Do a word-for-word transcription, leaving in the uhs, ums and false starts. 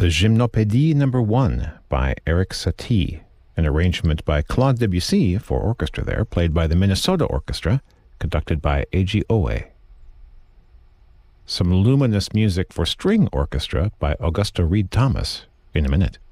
The Gymnopédie Number One by Eric Satie, an arrangement by Claude Debussy for orchestra there, played by the Minnesota Orchestra, conducted by Eiji Oe. Some luminous music for string orchestra by Augusta Reed Thomas in a minute.